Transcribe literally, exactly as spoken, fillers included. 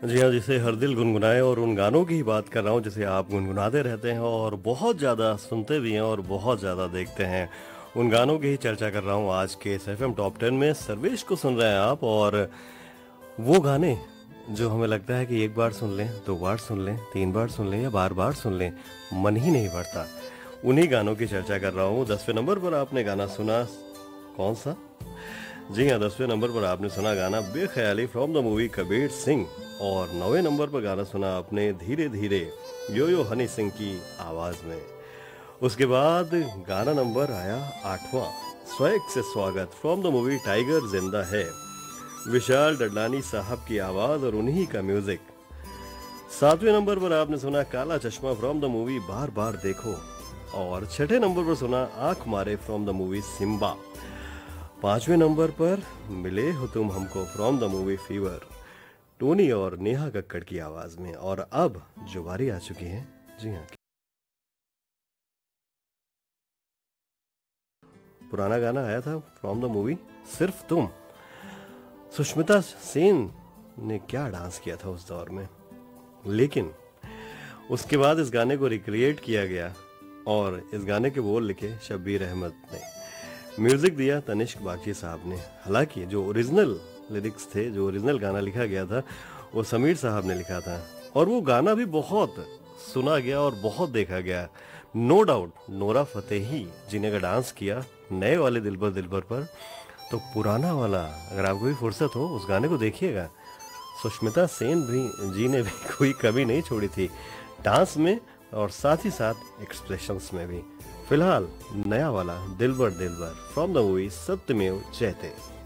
जी हाँ, जिसे हर दिल गुनगुनाए और उन गानों की ही बात कर रहा हूँ जिसे आप गुनगुनाते रहते हैं और बहुत ज़्यादा सुनते भी हैं और बहुत ज़्यादा देखते हैं। उन गानों की ही चर्चा कर रहा हूँ आज के इस एफएम टॉप टेन में। सर्वेश को सुन रहे हैं आप और वो गाने जो हमें लगता है कि एक बार सुन लें, दो बार सुन लें, तीन बार सुन लें या बार बार सुन लें, मन ही नहीं भरता। उन्हीं गानों की चर्चा कर रहा हूँ। दसवें नंबर पर आपने गाना सुना, कौन सा? जी हाँ, दसवें नंबर पर आपने सुना गाना बेख्याली from the movie Kabir Singh. और नौवें नंबर पर गाना सुना आपने धीरे धीरे यो यो हनी सिंह की आवाज में। उसके बाद गाना नंबर आया आठवां, स्वैग से स्वागत फ्रॉम द मूवी टाइगर जिंदा है, विशाल डडलानी साहब की आवाज और उन्हीं का म्यूजिक। सातवें नंबर पर आपने सुना काला चश्मा फ्रॉम द मूवी बार बार देखो। और छठे नंबर पर सुना आंख मारे फ्रॉम द मूवी सिम्बा। पांचवें नंबर पर मिले हो तुम हमको from the movie fever, Tony और नेहा कक्कड़ की आवाज में। और अब जो बारी आ चुकी है, जी हाँ, पुराना गाना आया था फ्रॉम द मूवी सिर्फ तुम। सुष्मिता सेन ने क्या डांस किया था उस दौर में, लेकिन उसके बाद इस गाने को रिक्रिएट किया गया और इस गाने के बोल लिखे शब्बीर अहमद ने, म्यूजिक दिया तनिष्क बागची साहब ने। हालांकि जो ओरिजिनल लिरिक्स थे, जो ओरिजिनल गाना लिखा गया था, वो समीर साहब ने लिखा था और वो गाना भी बहुत सुना गया और बहुत देखा गया। नो डाउट नोरा फतेही जी ने अगर डांस किया नए वाले दिलबर दिलबर पर, तो पुराना वाला अगर आपको भी फुर्सत हो उस गाने को देखिएगा। सुष्मिता सेन भी जी ने भी कोई कमी नहीं छोड़ी थी डांस में और साथ ही साथ एक्सप्रेशंस में भी। फिलहाल नया वाला दिलबर दिलबर फ्रॉम द मूवी सत्यमेव जयते।